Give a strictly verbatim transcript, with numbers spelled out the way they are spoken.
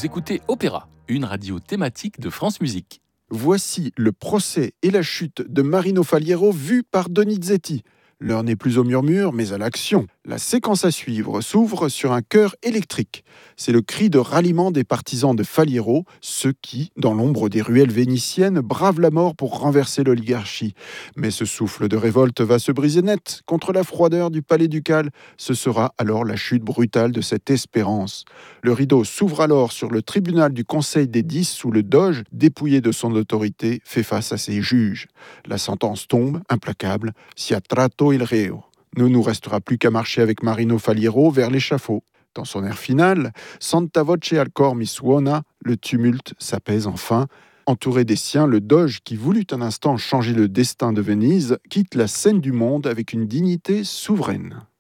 Vous écoutez Opéra, une radio thématique de France Musique. Voici le procès et la chute de Marino Faliero vu par Donizetti. L'heure n'est plus au murmure, mais à l'action. La séquence à suivre s'ouvre sur un chœur électrique. C'est le cri de ralliement des partisans de Faliero, ceux qui, dans l'ombre des ruelles vénitiennes, bravent la mort pour renverser l'oligarchie. Mais ce souffle de révolte va se briser net contre la froideur du palais ducal. Ce sera alors la chute brutale de cette espérance. Le rideau s'ouvre alors sur le tribunal du Conseil des Dix où le doge, dépouillé de son autorité, fait face à ses juges. La sentence tombe, implacable, si attrato il reo. Ne nous restera plus qu'à marcher avec Marino Faliero vers l'échafaud. Dans son air final, Santa voce al cor mi suona, le tumulte s'apaise enfin. Entouré des siens, le doge, qui voulut un instant changer le destin de Venise, quitte la scène du monde avec une dignité souveraine.